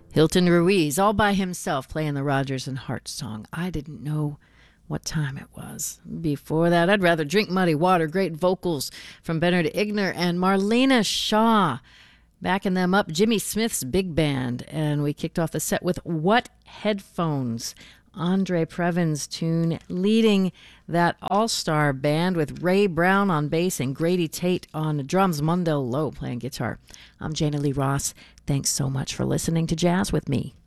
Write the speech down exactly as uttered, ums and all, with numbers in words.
Hilton Ruiz, all by himself, playing the Rodgers and Hart song. I didn't know what time it was. Before that, I'd rather drink muddy water. Great vocals from Bernard Igner and Marlena Shaw. Backing them up, Jimmy Smith's big band. And we kicked off the set with What Headphones? Andre Previn's tune, leading that all-star band with Ray Brown on bass and Grady Tate on drums, Mundell Lowe playing guitar. I'm Jana Lee Ross. Thanks so much for listening to Jazz with me.